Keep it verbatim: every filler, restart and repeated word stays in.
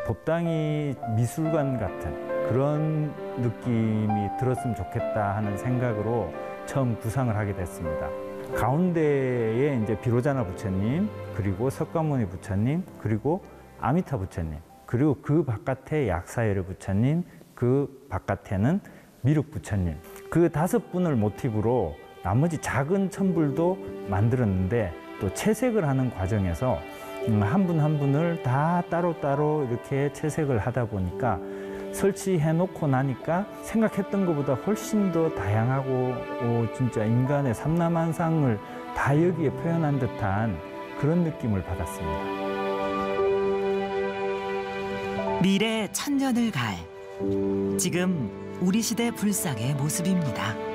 법당이 미술관 같은 그런 느낌이 들었으면 좋겠다 하는 생각으로 처음 구상을 하게 됐습니다. 가운데에 이제 비로자나 부처님, 그리고 석가모니 부처님, 그리고 아미타 부처님, 그리고 그 바깥에 약사여려 부처님, 그 바깥에는 미륵 부처님, 그 다섯 분을 모티브로 나머지 작은 천불도 만들었는데, 또 채색을 하는 과정에서 한 분 한 분을 다 따로따로 이렇게 채색을 하다 보니까 설치해 놓고 나니까 생각했던 것보다 훨씬 더 다양하고 오, 진짜 인간의 삼라만상을 다 여기에 표현한 듯한 그런 느낌을 받았습니다. 미래 천년을 갈, 지금 우리 시대 불상의 모습입니다.